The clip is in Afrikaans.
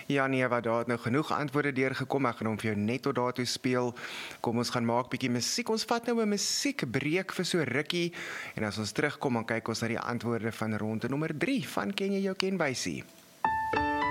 Ja nee, wat daar het nou genoeg antwoorde deurgekom. Ek gaan hom vir jou net tot daartoe speel. Kom ons gaan maak bietjie musiek. Ons vat nou 'n musiekbreek vir so rukkie en as ons terugkom dan kyk ons na die antwoorde van ronde nommer 3 van Ken jy jou kenwysie.